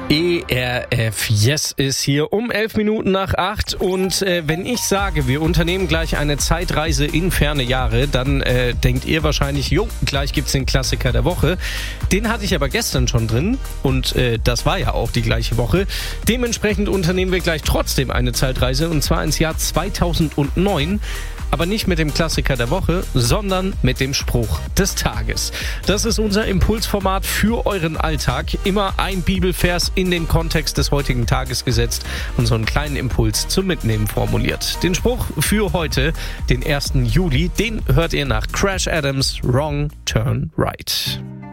ERF Yes ist hier um 11 Minuten nach 8 und wenn ich sage, wir unternehmen gleich eine Zeitreise in ferne Jahre, dann denkt ihr wahrscheinlich, gleich gibt's den Klassiker der Woche. Den hatte ich aber gestern schon drin und das war ja auch die gleiche Woche. Dementsprechend unternehmen wir gleich trotzdem eine Zeitreise und zwar ins Jahr 2009. Aber nicht mit dem Klassiker der Woche, sondern mit dem Spruch des Tages. Das ist unser Impulsformat für euren Alltag. Immer ein Bibelvers in den Kontext des heutigen Tages gesetzt und so einen kleinen Impuls zum Mitnehmen formuliert. Den Spruch für heute, den 1. Juli, den hört ihr nach Crash Adams' Wrong Turn Right.